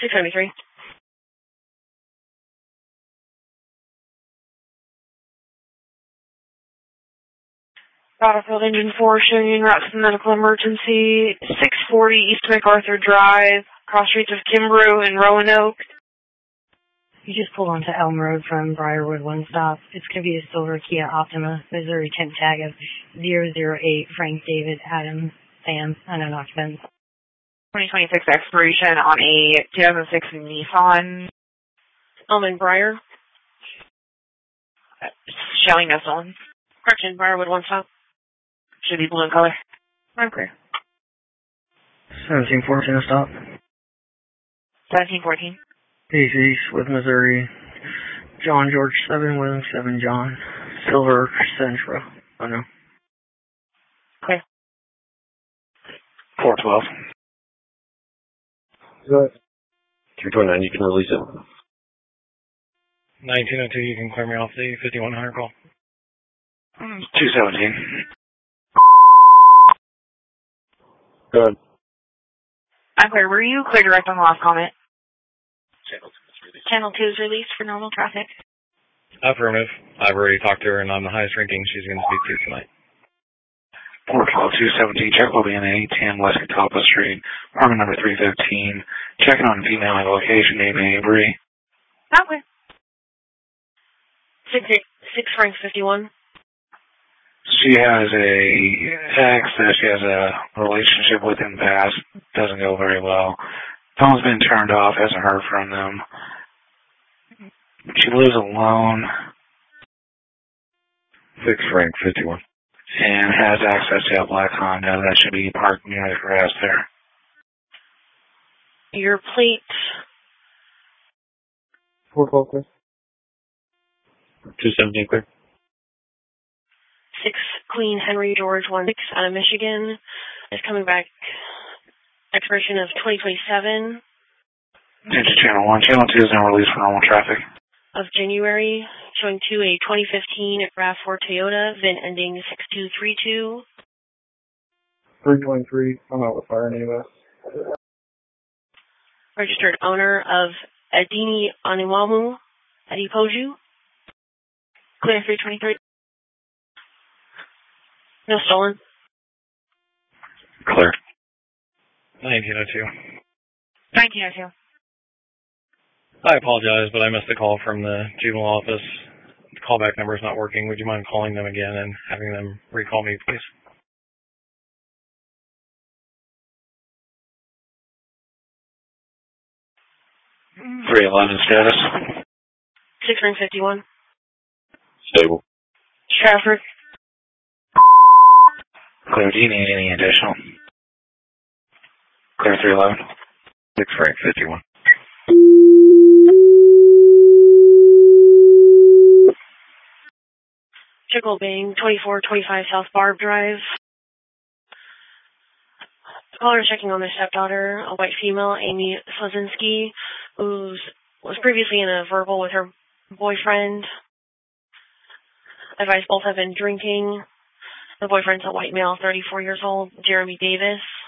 673. Battlefield Engine 4 showing you route to the medical emergency. 640 East MacArthur Drive, cross streets of Kimbrough and Roanoke. You just pulled onto Elm Road from Briarwood One Stop. It's going to be a silver Kia Optima, Missouri temp tag of 008 Frank David Adam Sam, unknown occupant. 2026 expiration on a 2006 Nissan. Elm Briar. Showing us on. Correction, Briarwood One Stop. Should be blue in color. I'm clear. 1714 stop. 1714. East with Missouri. John George 7, William 7, John. Silver Central. Oh no. Okay. 412. Good. 329, you can release it. 1902, you can clear me off the 5100 call. 217. Good. I'm clear. Were you clear direct on the last comment? Channel 2 is released for normal traffic. Affirmative. I've already talked to her, and I'm the highest ranking she's going to speak to tonight. 412, 217, check will be in 810 West Catawba Street, apartment number 315. Checking on female at location, name Avery. Okay. 6 Frank 51. She has a ex that she has a relationship with in the past. Doesn't go very well. Phone's been turned off, hasn't heard from them. She lives alone. 6 Frank 51. And has access to a black Honda that should be parked near the grass there. Your plate. 412 clear. 217 clear. 6 Queen Henry George 16 out of Michigan is coming back. Expiration of 2027. Into Channel 1. Channel 2 is now released for normal traffic. Of January, showing to a 2015 RAV4 Toyota, VIN ending 6232. 323, I'm out with fire and EMS. Registered owner of Adini Aniwamu, Adipoju. Clear 323. No stolen. Clear. 1902. 1902. I apologize, but I missed a call from the juvenile office. The callback number is not working. Would you mind calling them again and having them recall me, please? 311 status. 6 Ring 51. Stable. Stratford. Clear. Do you need any additional? Clear 311. 6 Frank 51. Chickle Bang, 2425 South Barb Drive. Caller checking on their stepdaughter, a white female, Amy Slazinski, who was previously in a verbal with her boyfriend. Advised both have been drinking. The boyfriend's a white male, 34 years old, Jeremy Davis.